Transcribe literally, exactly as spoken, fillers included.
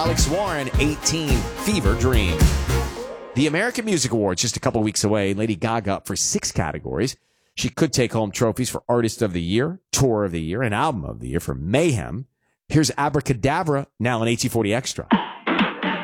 Alex Warren, eighteen, Fever Dream. The American Music Awards just a couple weeks away. Lady Gaga up for six categories. She could take home trophies for Artist of the Year, Tour of the Year, and Album of the Year for Mayhem. Here's Abracadabra, now on eighteen forty Extra.